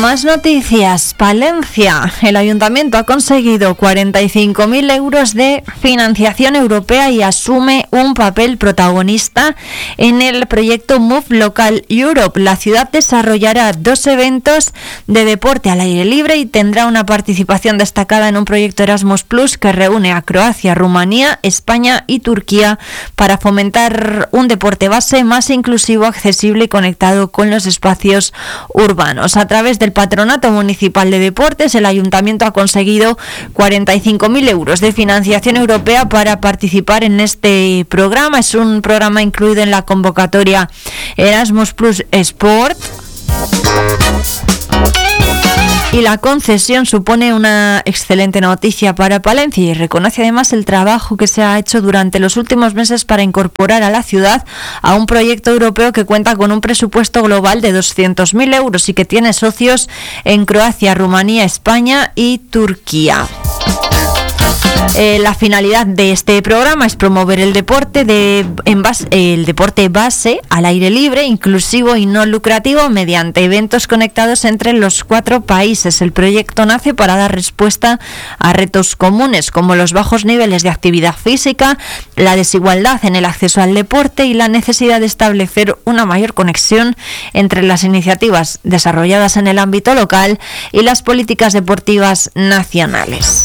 Más noticias. Palencia. El ayuntamiento ha conseguido 45.000 euros de financiación europea y asume un papel protagonista en el proyecto Move Local Europe. La ciudad desarrollará 2 eventos de deporte al aire libre y tendrá una participación destacada en un proyecto Erasmus Plus que reúne a Croacia, Rumanía, España y Turquía para fomentar un deporte base más inclusivo, accesible y conectado con los espacios urbanos. A través del Patronato Municipal de Deportes, el Ayuntamiento ha conseguido 45.000 euros de financiación europea para participar en este programa. Es un programa incluido en la convocatoria Erasmus Plus Sport. Y la concesión supone una excelente noticia para Palencia y reconoce además el trabajo que se ha hecho durante los últimos meses para incorporar a la ciudad a un proyecto europeo que cuenta con un presupuesto global de 200.000 euros y que tiene socios en Croacia, Rumanía, España y Turquía. La finalidad de este programa es promover el deporte base al aire libre, inclusivo y no lucrativo mediante eventos conectados entre los 4 países. El proyecto nace para dar respuesta a retos comunes como los bajos niveles de actividad física, la desigualdad en el acceso al deporte y la necesidad de establecer una mayor conexión entre las iniciativas desarrolladas en el ámbito local y las políticas deportivas nacionales.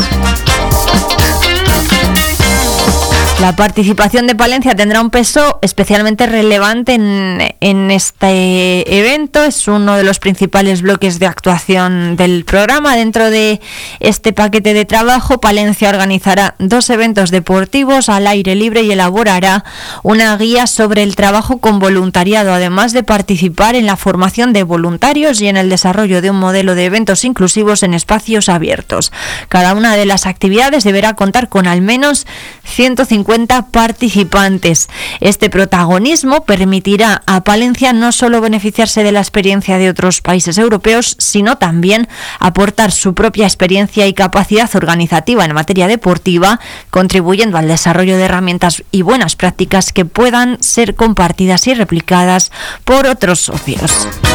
La participación de Palencia tendrá un peso especialmente relevante en este evento. Es uno de los principales bloques de actuación del programa. Dentro de este paquete de trabajo, Palencia organizará 2 eventos deportivos al aire libre y elaborará una guía sobre el trabajo con voluntariado, además de participar en la formación de voluntarios y en el desarrollo de un modelo de eventos inclusivos en espacios abiertos. Cada una de las actividades deberá contar con al menos 150 participantes. Este protagonismo permitirá a Palencia no solo beneficiarse de la experiencia de otros países europeos, sino también aportar su propia experiencia y capacidad organizativa en materia deportiva, contribuyendo al desarrollo de herramientas y buenas prácticas que puedan ser compartidas y replicadas por otros socios.